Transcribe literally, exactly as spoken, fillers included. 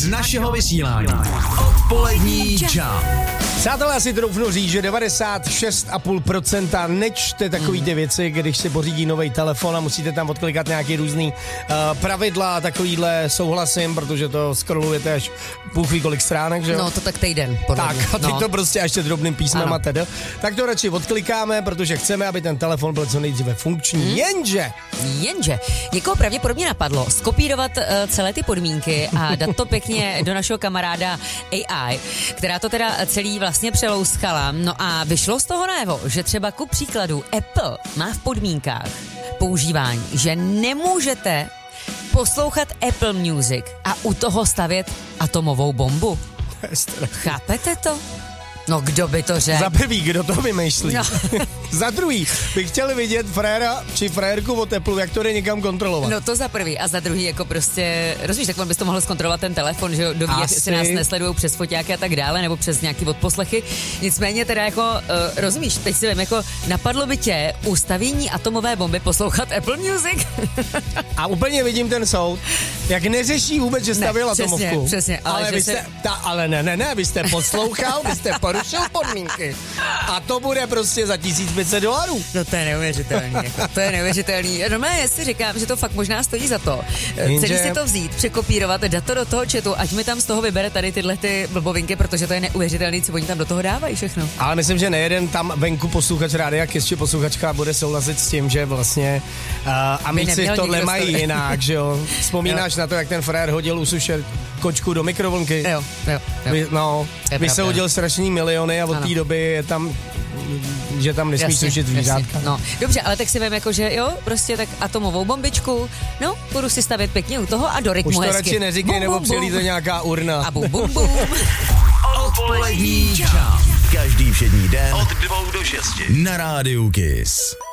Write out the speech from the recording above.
z našeho vysílání. Odpolední Jump. Přátelé, asi troufnu říct, že devadesát šest celá pět procenta nečte takový ty věci, když si pořídí nový telefon a musíte tam odklikat nějaký různý uh, pravidla a takovýhle souhlasím, protože to scrollujete až bůh ví kolik stránek, že jo? No to tak týden, podle Tak mě. a teď no. to prostě ještě drobným písmem a teda. Tak to radši odklikáme, protože chceme, aby ten telefon byl co nejdříve funkční. Hmm. Jenže! Jenže někoho pravděpodobně napadlo skopírovat uh, celé ty podmínky a dát to pěkně do našeho kamaráda A I, která to teda celý vlastně přelouskala. No a vyšlo z toho najevo, že třeba ku příkladu Apple má v podmínkách používání, že nemůžete poslouchat Apple Music a u toho stavět atomovou bombu. Chápete to? No kdo by to řekl? Za prvý, kdo to vymýšlí? No. Za druhý, bych chtěl vidět fréra či frérku od Apple, jak to jde někam kontrolovat. No to za prvý a za druhý jako prostě, rozumíš, tak on bys to mohl zkontrolovat ten telefon, že jo, doví, jak si nás nesledujou přes foťáky a tak dále, nebo přes nějaký odposlechy. Nicméně teda jako, uh, rozumíš, teď si vím, jako napadlo by tě ustavění atomové bomby poslouchat Apple Music? A úplně vidím ten soud, jak neřeší vůbec, že stavěl ne, přesně, atomovku. Přesně, ale, ale, že vy se... jste, ta, ale ne, ne, ne, vy jste poslouchal, vy jste porušil podmínky. A to bude prostě za tisíc pět set dolarů. No to je neuvěřitelný, jako, to je neuvěřitelný. Normálně já si říkám, že to fakt možná stojí za to. Jenže... Celý si to vzít, překopírovat, dát to do toho chatu, ať mi tam z toho vybere tady tyhle ty blbovinky, protože to je neuvěřitelný, co oni tam do toho dávají všechno. Ale myslím, že nejeden tam venku posluchač Rádia Kiss či posluchačka bude souhlasit s tím, že vlastně uh, amici tohle mají story. Jinak, že jo. Vzpomínáš na to, jak ten frér hodil usušet kočku do mikrovlnky? Jo, jo, jo. Vy, no, vy se hodil strašný miliony a od té doby je tam, že tam nesmí sušit zvířátka. No, dobře, ale tak si vem jako, že jo, prostě tak atomovou bombičku, no, budu si stavět pěkně u toho a do rytmu hezky. Už to radši neříkej, nebo přilí to nějaká urna. A bum, bum, bum. Odpolední Jump. Každý všední den od dvou do šesti na Rádiu Kiss.